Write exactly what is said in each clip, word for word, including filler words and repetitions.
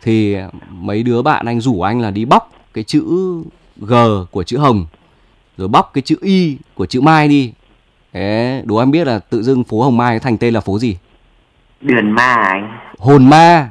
thì mấy đứa bạn anh rủ anh là đi bóc cái chữ G của chữ Hồng, rồi bóc cái chữ Y của chữ Mai đi. Thế đố em biết là tự dưng phố Hồng Mai thành tên là phố gì? Đường Ma anh. Hồn ma.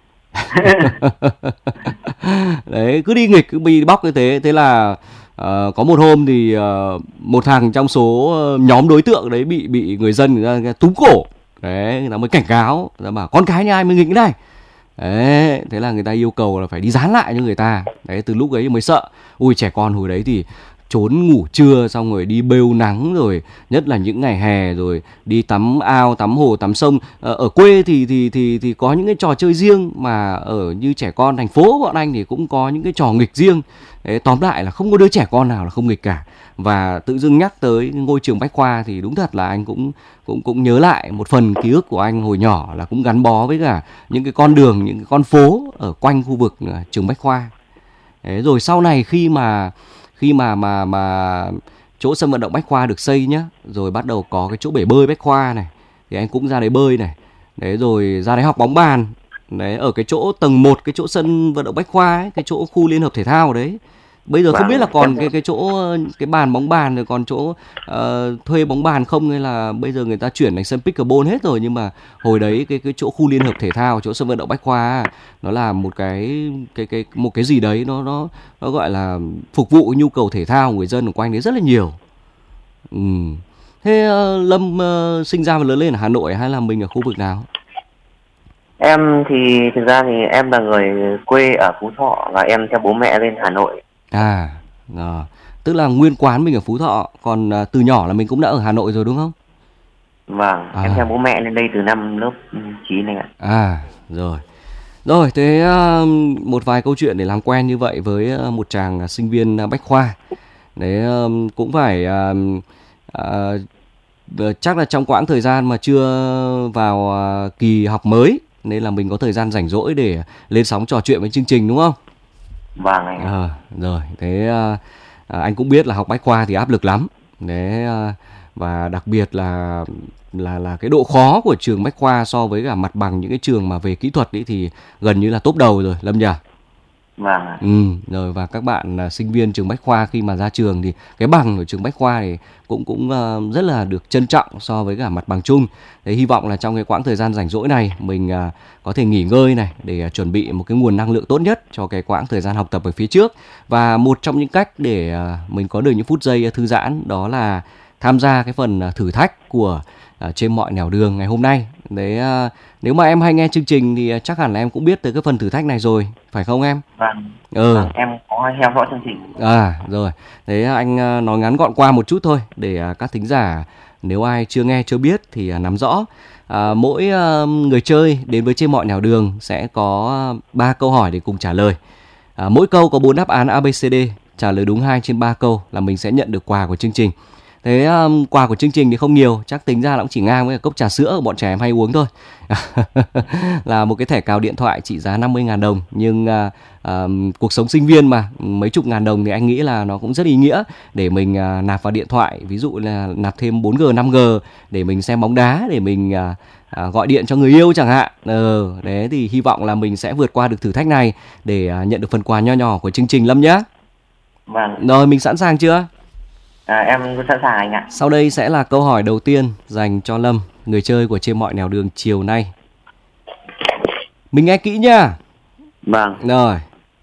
Đấy, cứ đi nghịch, cứ đi bóc như thế. Thế là uh, có một hôm thì uh, một thằng trong số uh, nhóm đối tượng đấy bị bị người dân người ta túm cổ. Đấy, người ta mới cảnh cáo, người ta bảo con cái nhà ai mới nghịch cái này. Đấy, thế là người ta yêu cầu là phải đi dán lại cho người ta. Đấy, từ lúc ấy mới sợ. Ui, trẻ con hồi đấy thì trốn ngủ trưa, xong rồi đi bêu nắng, rồi nhất là những ngày hè, rồi đi tắm ao, tắm hồ, tắm sông. Ở quê thì thì thì thì có những cái trò chơi riêng, mà ở như trẻ con thành phố bọn anh thì cũng có những cái trò nghịch riêng. Đấy, tóm lại là không có đứa trẻ con nào là không nghịch cả. Và tự dưng nhắc tới ngôi trường Bách Khoa thì đúng thật là anh cũng cũng cũng nhớ lại một phần ký ức của anh hồi nhỏ, là cũng gắn bó với cả những cái con đường, những cái con phố ở quanh khu vực trường Bách Khoa. Đấy, rồi sau này khi mà khi mà mà mà chỗ sân vận động Bách Khoa được xây nhá, rồi bắt đầu có cái chỗ bể bơi Bách Khoa này, thì anh cũng ra đấy bơi này. Đấy, rồi ra đấy học bóng bàn. Đấy, ở cái chỗ tầng một cái chỗ sân vận động Bách Khoa ấy, cái chỗ khu liên hợp thể thao đấy. Bây giờ không biết là còn cái cái chỗ cái bàn bóng bàn, rồi còn chỗ uh, thuê bóng bàn không, hay là bây giờ người ta chuyển thành sân pickleball hết rồi. Nhưng mà hồi đấy cái cái chỗ khu liên hợp thể thao, chỗ sân vận động Bách Khoa, nó là một cái cái cái một cái gì đấy, nó nó nó gọi là phục vụ nhu cầu thể thao của người dân ở quanh đấy rất là nhiều. Ừ. Thế uh, Lâm uh, sinh ra và lớn lên ở Hà Nội hay là mình ở khu vực nào? Em thì thực ra thì em là người quê ở Phú Thọ, và em theo bố mẹ lên Hà Nội. À, à, tức là nguyên quán mình ở Phú Thọ, còn à, từ nhỏ là mình cũng đã ở Hà Nội rồi đúng không? Vâng, à. Em theo bố mẹ lên đây từ năm lớp chín này ạ. À, rồi. Rồi, thế uh, một vài câu chuyện để làm quen như vậy với uh, một chàng uh, sinh viên uh, Bách Khoa. Đấy, uh, cũng phải uh, uh, chắc là trong quãng thời gian mà chưa vào uh, kỳ học mới, nên là mình có thời gian rảnh rỗi để lên sóng trò chuyện với chương trình đúng không? Vâng anh. À, rồi, thế à, anh cũng biết là học Bách Khoa thì áp lực lắm. Đấy, à, và đặc biệt là là là cái độ khó của trường Bách Khoa so với cả mặt bằng những cái trường mà về kỹ thuật ấy thì gần như là top đầu rồi, Lâm nhỉ? Vâng. Ừ, rồi và các bạn uh, sinh viên trường Bách Khoa khi mà ra trường thì cái bằng của trường Bách Khoa thì cũng cũng uh, rất là được trân trọng so với cả mặt bằng chung. Thế hy vọng là trong cái quãng thời gian rảnh rỗi này mình uh, có thể nghỉ ngơi này để uh, chuẩn bị một cái nguồn năng lượng tốt nhất cho cái quãng thời gian học tập ở phía trước. Và một trong những cách để uh, mình có được những phút giây uh, thư giãn đó là tham gia cái phần uh, thử thách của uh, Trên Mọi Nẻo Đường ngày hôm nay. Đấy, uh, nếu mà em hay nghe chương trình thì uh, chắc hẳn là em cũng biết tới cái phần thử thách này rồi, phải không em? Vâng. Ừ. Vâng, em có theo dõi chương trình. À, rồi. Thế anh uh, nói ngắn gọn qua một chút thôi để uh, các thính giả nếu ai chưa nghe chưa biết thì uh, nắm rõ. Uh, mỗi uh, người chơi đến với Trên Mọi Nẻo Đường sẽ có ba uh, câu hỏi để cùng trả lời. Uh, mỗi câu có bốn đáp án a bê xê đê, trả lời đúng hai trên ba câu là mình sẽ nhận được quà của chương trình. Thế um, quà của chương trình thì không nhiều, chắc tính ra là cũng chỉ ngang với cốc trà sữa của bọn trẻ em hay uống thôi. Là một cái thẻ cào điện thoại trị giá năm mươi nghìn đồng. Nhưng uh, uh, cuộc sống sinh viên mà, mấy chục ngàn đồng thì anh nghĩ là nó cũng rất ý nghĩa để mình uh, nạp vào điện thoại. Ví dụ là nạp thêm bốn G, năm G để mình xem bóng đá, để mình uh, uh, gọi điện cho người yêu chẳng hạn. Ừ, đấy thì hy vọng là mình sẽ vượt qua được thử thách này để uh, nhận được phần quà nho nhỏ của chương trình Lâm nhé. Vâng. Rồi, mình sẵn sàng chưa? À, em sẵn sàng anh ạ. Sau đây sẽ là câu hỏi đầu tiên dành cho Lâm, người chơi của Trên Mọi Nẻo Đường chiều nay. Mình nghe kỹ nha. Vâng. Rồi.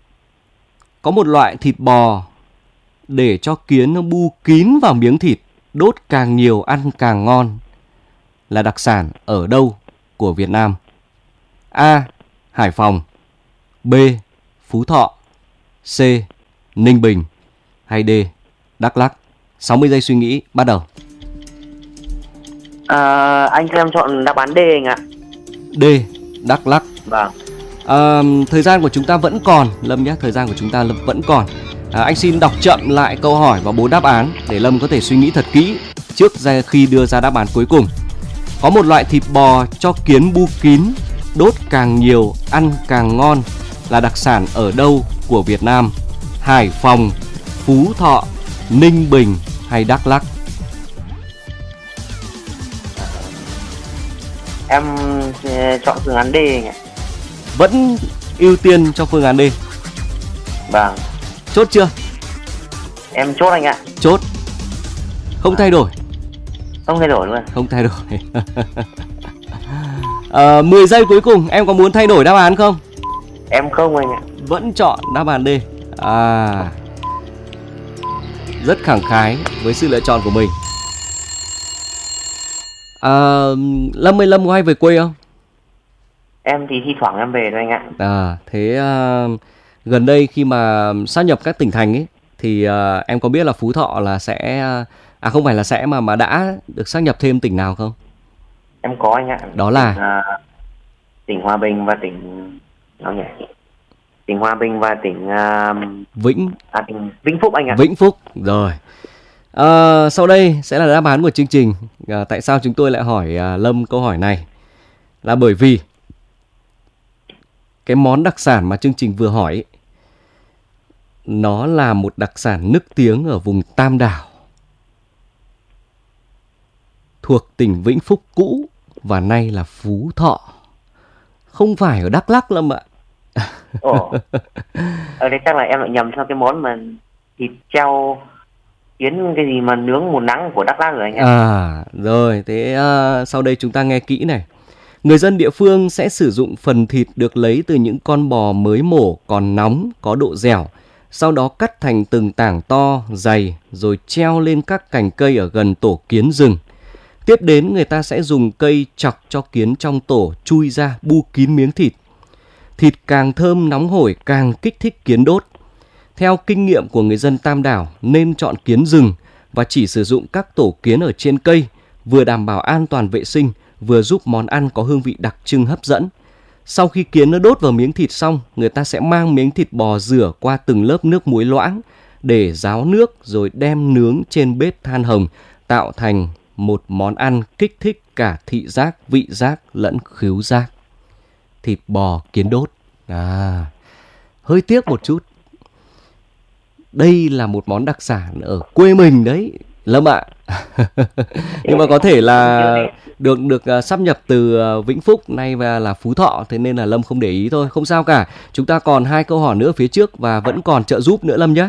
Có một loại thịt bò để cho kiến nó bu kín vào miếng thịt, đốt càng nhiều ăn càng ngon, là đặc sản ở đâu của Việt Nam? A. Hải Phòng, B. Phú Thọ, C. Ninh Bình, hay D. Đắk Lắk? sáu mươi giây suy nghĩ, bắt đầu. À, anh cho em chọn đáp án D anh ạ. D. Đắk Lắk. Vâng. À, thời gian của chúng ta vẫn còn, Lâm nhé, thời gian của chúng ta vẫn còn. À, anh xin đọc chậm lại câu hỏi và bốn đáp án để Lâm có thể suy nghĩ thật kỹ trước khi đưa ra đáp án cuối cùng. Có một loại thịt bò cho kiến bu kín, đốt càng nhiều ăn càng ngon, là đặc sản ở đâu của Việt Nam? Hải Phòng, Phú Thọ, Ninh Bình hay Đắk Lắk? Em chọn phương án D anh ạ. Vẫn ưu tiên cho phương án D. Vâng. Chốt chưa? Em chốt anh ạ. Chốt. Không thay đổi. Không thay đổi luôn. Không thay đổi. à, mười giây cuối cùng, em có muốn thay đổi đáp án không? Em không anh ạ. Vẫn chọn đáp án D. À, rất khẳng khái với sự lựa chọn của mình. à, Lâm ơi, Lâm có hay về quê không? Em thì thi thoảng em về thôi anh ạ. À, thế à, gần đây khi mà sát nhập các tỉnh thành ấy thì à, em có biết là Phú Thọ là sẽ à không phải là sẽ mà mà đã được sát nhập thêm tỉnh nào không? Em có anh ạ. Đó là tỉnh, uh, tỉnh Hòa Bình và tỉnh nào nhỉ? Tỉnh Hòa Bình và tỉnh uh, Vĩnh à, tỉnh Vĩnh Phúc anh ạ. Vĩnh Phúc rồi. À, sau đây sẽ là đáp án của chương trình. À, tại sao chúng tôi lại hỏi à, Lâm câu hỏi này? Là bởi vì cái món đặc sản mà chương trình vừa hỏi ấy, nó là một đặc sản nức tiếng ở vùng Tam Đảo, thuộc tỉnh Vĩnh Phúc cũ và nay là Phú Thọ. Không phải ở Đắk Lắk Lâm ạ. Ồ. Ở đây chắc là em lại nhầm theo cái món mà thịt treo kiến cái gì mà nướng một nắng của Đắk Lắk rồi anh ạ. À, rồi, thế uh, sau đây chúng ta nghe kỹ này. Người dân địa phương sẽ sử dụng phần thịt được lấy từ những con bò mới mổ còn nóng, có độ dẻo, sau đó cắt thành từng tảng to, dày, rồi treo lên các cành cây ở gần tổ kiến rừng. Tiếp đến người ta sẽ dùng cây chọc cho kiến trong tổ chui ra bu kín miếng thịt. Thịt càng thơm nóng hổi càng kích thích kiến đốt. Theo kinh nghiệm của người dân Tam Đảo nên chọn kiến rừng và chỉ sử dụng các tổ kiến ở trên cây, vừa đảm bảo an toàn vệ sinh, vừa giúp món ăn có hương vị đặc trưng hấp dẫn. Sau khi kiến nó đốt vào miếng thịt xong, người ta sẽ mang miếng thịt bò rửa qua từng lớp nước muối loãng để ráo nước rồi đem nướng trên bếp than hồng, tạo thành một món ăn kích thích cả thị giác, vị giác lẫn khứu giác. Thịt bò kiến đốt. À, hơi tiếc một chút. Đây là một món đặc sản ở quê mình đấy, Lâm ạ. Nhưng mà có thể là được được uh, sáp nhập từ uh, Vĩnh Phúc nay và là Phú Thọ, thế nên là Lâm không để ý thôi, không sao cả. Chúng ta còn hai câu hỏi nữa phía trước và vẫn còn trợ giúp nữa Lâm nhé.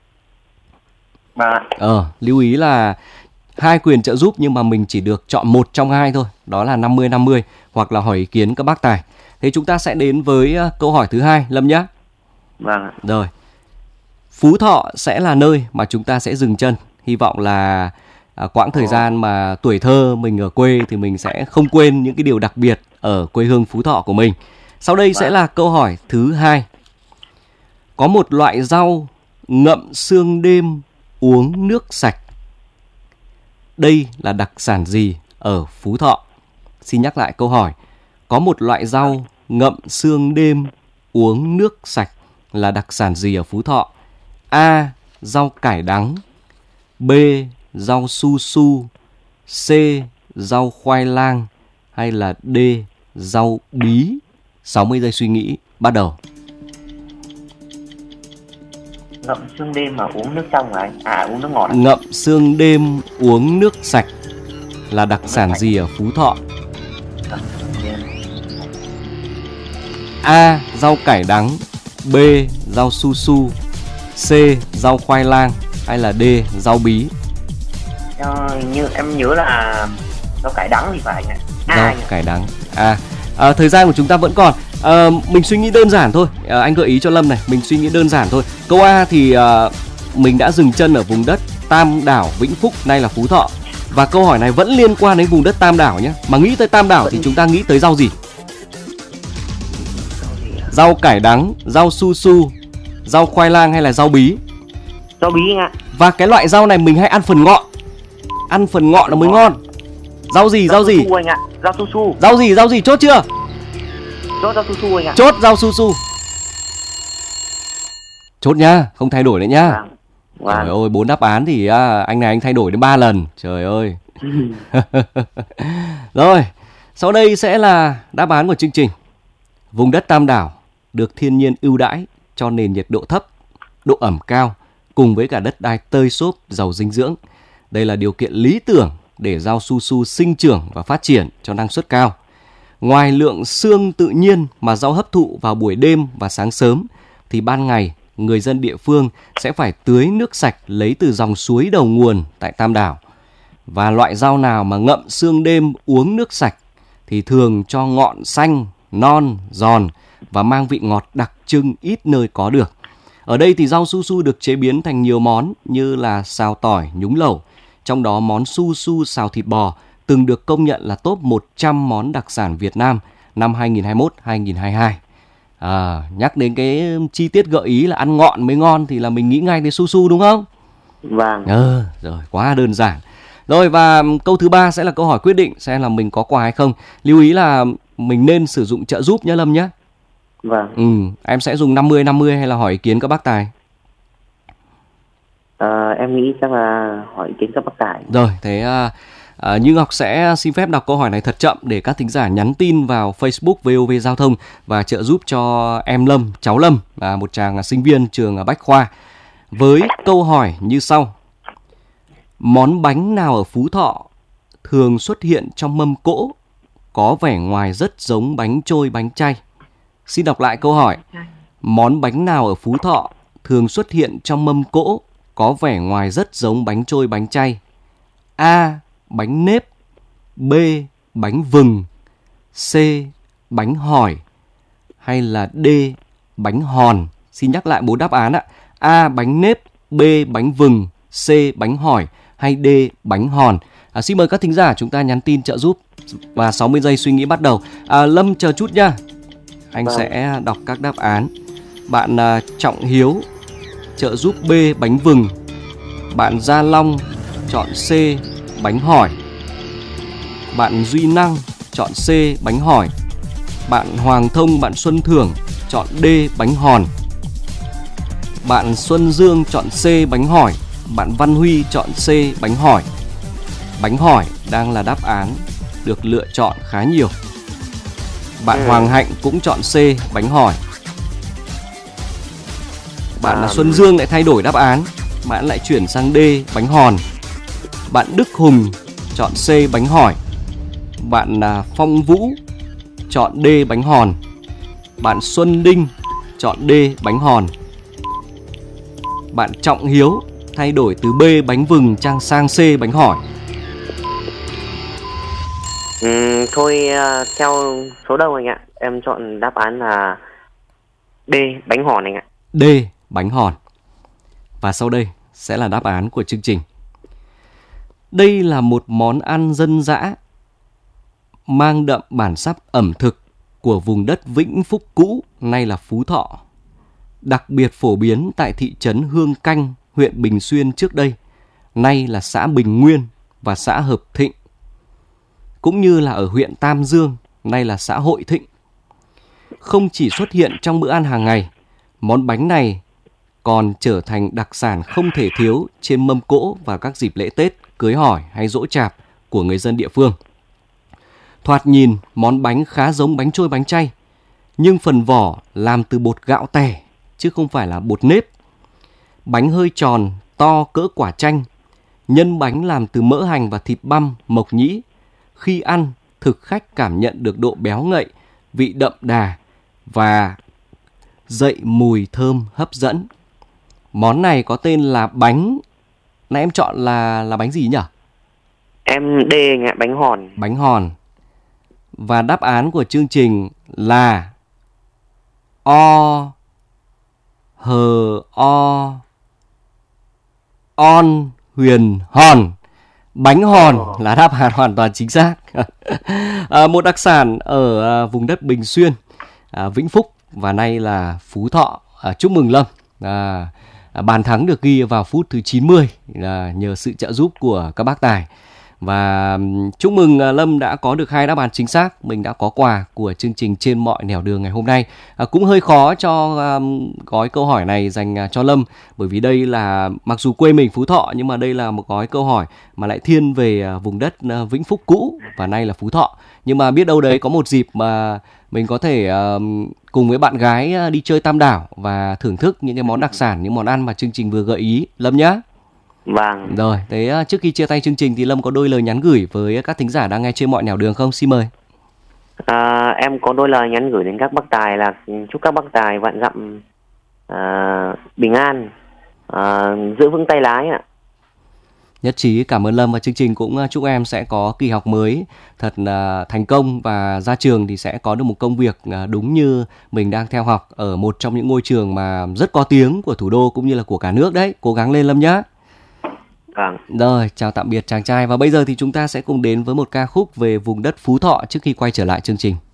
Ờ, lưu ý là hai quyền trợ giúp nhưng mà mình chỉ được chọn một trong hai thôi, đó là năm mươi năm mươi hoặc là hỏi ý kiến các bác tài. Thế chúng ta sẽ đến với uh, câu hỏi thứ hai Lâm nhé. Vâng. Rồi. Phú Thọ sẽ là nơi mà chúng ta sẽ dừng chân. Hy vọng là à, quãng thời gian mà tuổi thơ mình ở quê thì mình sẽ không quên những cái điều đặc biệt ở quê hương Phú Thọ của mình. Sau đây sẽ là câu hỏi thứ hai. Có một loại rau ngậm xương đêm uống nước sạch. Đây là đặc sản gì ở Phú Thọ? Xin nhắc lại câu hỏi. Có một loại rau ngậm xương đêm uống nước sạch là đặc sản gì ở Phú Thọ? A. Rau cải đắng. B. Rau su su. C. Rau khoai lang. Hay là D. Rau bí. sáu mươi giây suy nghĩ bắt đầu. Ngậm xương đêm mà uống nước trong hả anh? À, uống nước ngọt à? Ngậm xương đêm uống nước sạch là đặc sản gì ở Phú Thọ? A. Rau cải đắng. B. Rau su su. C. Rau khoai lang. Hay là D. Rau bí. Ờ, như em nhớ là rau cải đắng thì phải anh ạ. À, Rau anh ạ. cải đắng. À, à, thời gian của chúng ta vẫn còn. À, mình suy nghĩ đơn giản thôi. À, anh gợi ý cho Lâm này, mình suy nghĩ đơn giản thôi. Câu A thì à, mình đã dừng chân ở vùng đất Tam Đảo, Vĩnh Phúc, nay là Phú Thọ. Và câu hỏi này vẫn liên quan đến vùng đất Tam Đảo nhé. Mà nghĩ tới Tam Đảo thì chúng ta nghĩ tới rau gì? Rau cải đắng, rau su su, rau khoai lang hay là rau bí? Rau bí anh ạ. Và cái loại rau này mình hay ăn phần ngọn. Ăn phần ngọn nó mới ngon. Rau gì, rau, rau gì? Su su anh ạ. Rau su su. Rau gì, rau gì, chốt chưa? Chốt rau su su anh ạ. Chốt rau su su. Chốt nhá, không thay đổi nữa nhá. Vâng. Vâng. Trời ơi, bốn đáp án thì à, anh này anh thay đổi đến ba lần. Trời ơi. Rồi, sau đây sẽ là đáp án của chương trình. Vùng đất Tam Đảo được thiên nhiên ưu đãi cho nền nhiệt độ thấp, độ ẩm cao cùng với cả đất đai tơi xốp giàu dinh dưỡng. Đây là điều kiện lý tưởng để rau su su sinh trưởng và phát triển cho năng suất cao. Ngoài lượng xương tự nhiên mà rau hấp thụ vào buổi đêm và sáng sớm, thì ban ngày người dân địa phương sẽ phải tưới nước sạch lấy từ dòng suối đầu nguồn tại Tam Đảo. Và loại rau nào mà ngậm xương đêm uống nước sạch thì thường cho ngọn xanh, non, giòn và mang vị ngọt đặc trưng ít nơi có được. Ở đây thì rau su su được chế biến thành nhiều món như là xào tỏi, nhúng lẩu. Trong đó món su su xào thịt bò từng được công nhận là top một trăm món đặc sản Việt Nam năm hai nghìn không trăm hai mươi mốt đến hai nghìn không trăm hai mươi hai. À, nhắc đến cái chi tiết gợi ý là ăn ngọn mới ngon thì là mình nghĩ ngay đến su su đúng không? Vâng. Ờ, rồi, quá đơn giản. Rồi, và câu thứ ba sẽ là câu hỏi quyết định xem là mình có quà hay không. Lưu ý là mình nên sử dụng trợ giúp nhé Lâm nhé. Vâng. Ừ, em sẽ dùng năm mươi năm mươi hay là hỏi ý kiến các bác tài? À, em nghĩ chắc là hỏi ý kiến các bác tài. Rồi, thế à, à, Như Ngọc sẽ xin phép đọc câu hỏi này thật chậm để các thính giả nhắn tin vào Facebook vê o vê Giao thông và trợ giúp cho em Lâm, cháu Lâm, là một chàng sinh viên trường Bách Khoa. Với câu hỏi như sau. Món bánh nào ở Phú Thọ thường xuất hiện trong mâm cỗ, có vẻ ngoài rất giống bánh trôi bánh chay? Xin đọc lại câu hỏi. Món bánh nào ở Phú Thọ thường xuất hiện trong mâm cỗ, có vẻ ngoài rất giống bánh trôi bánh chay? A. Bánh nếp. B. Bánh vừng. C. Bánh hỏi. Hay là D. Bánh hòn? Xin nhắc lại bốn đáp án ạ. A. Bánh nếp. B. Bánh vừng. C. Bánh hỏi. Hay D. Bánh hòn? À, xin mời các thính giả chúng ta nhắn tin trợ giúp. Và sáu mươi giây suy nghĩ bắt đầu. à, Lâm chờ chút nha. Anh vâng. sẽ đọc các đáp án. Bạn uh, Trọng Hiếu trợ giúp B. Bánh vừng. Bạn Gia Long chọn C. Bánh hỏi. Bạn Duy Năng chọn C. Bánh hỏi. Bạn Hoàng Thông, bạn Xuân Thưởng chọn D. Bánh hòn. Bạn Xuân Dương chọn C. Bánh hỏi. Bạn Văn Huy chọn C. Bánh hỏi. Bánh hỏi đang là đáp án được lựa chọn khá nhiều. Bạn Hoàng Hạnh cũng chọn C. Bánh hỏi. Bạn là Xuân Dương lại thay đổi đáp án, bạn lại chuyển sang D. Bánh hòn. Bạn Đức Hùng chọn C. Bánh hỏi. Bạn là Phong Vũ chọn D. Bánh hòn. Bạn Xuân Đinh chọn D. Bánh hòn. Bạn Trọng Hiếu thay đổi từ B. Bánh vừng trang sang C. Bánh hỏi. Ừ, thôi uh, theo số đông anh ạ, em chọn đáp án là D. Bánh hòn anh ạ. D. Bánh hòn. Và sau đây sẽ là đáp án của chương trình. Đây là một món ăn dân dã mang đậm bản sắc ẩm thực của vùng đất Vĩnh Phúc cũ, nay là Phú Thọ. Đặc biệt phổ biến tại thị trấn Hương Canh, huyện Bình Xuyên trước đây, nay là xã Bình Nguyên và xã Hợp Thịnh, cũng như là ở huyện Tam Dương, nay là xã Hội Thịnh. Không chỉ xuất hiện trong bữa ăn hàng ngày, món bánh này còn trở thành đặc sản không thể thiếu trên mâm cỗ vào các dịp lễ Tết, cưới hỏi hay giỗ chạp của người dân địa phương. Thoạt nhìn, món bánh khá giống bánh trôi bánh chay, nhưng phần vỏ làm từ bột gạo tẻ, chứ không phải là bột nếp. Bánh hơi tròn, to cỡ quả chanh. Nhân bánh làm từ mỡ hành và thịt băm, mộc nhĩ. Khi ăn, thực khách cảm nhận được độ béo ngậy, vị đậm đà và dậy mùi thơm hấp dẫn. Món này có tên là bánh... Nãy em chọn là là bánh gì nhỉ? Em D anh ạ, bánh hòn. Bánh hòn. Và đáp án của chương trình là O Hờ O On Huyền Hòn. Bánh hòn là đáp án hoàn toàn chính xác. à, Một đặc sản ở à, vùng đất Bình Xuyên, à, Vĩnh Phúc và nay là Phú Thọ. à, Chúc mừng Lâm. à, à, Bàn thắng được ghi vào phút thứ chín mươi à, nhờ sự trợ giúp của các bác tài. Và chúc mừng Lâm đã có được hai đáp án chính xác. Mình đã có quà của chương trình Trên Mọi Nẻo Đường ngày hôm nay. à, Cũng hơi khó cho um, gói câu hỏi này dành uh, cho Lâm, bởi vì đây là, mặc dù quê mình Phú Thọ, nhưng mà đây là một gói câu hỏi mà lại thiên về uh, vùng đất uh, Vĩnh Phúc cũ và nay là Phú Thọ. Nhưng mà biết đâu đấy có một dịp mà mình có thể uh, cùng với bạn gái uh, đi chơi Tam Đảo và thưởng thức những cái món đặc sản, những món ăn mà chương trình vừa gợi ý, Lâm nhé. Vâng. Rồi, thế trước khi chia tay chương trình thì Lâm có đôi lời nhắn gửi với các thính giả đang nghe Trên Mọi Nẻo Đường không? Xin mời. À, em có đôi lời nhắn gửi đến các bác tài là chúc các bác tài vạn dặm à, bình an, à, giữ vững tay lái ạ. Nhất trí, cảm ơn Lâm, và chương trình cũng chúc em sẽ có kỳ học mới thật uh, thành công, và ra trường thì sẽ có được một công việc uh, đúng như mình đang theo học ở một trong những ngôi trường mà rất có tiếng của thủ đô cũng như là của cả nước đấy. Cố gắng lên Lâm nhá. Vâng. Rồi, chào tạm biệt chàng trai, và bây giờ thì chúng ta sẽ cùng đến với một ca khúc về vùng đất Phú Thọ trước khi quay trở lại chương trình.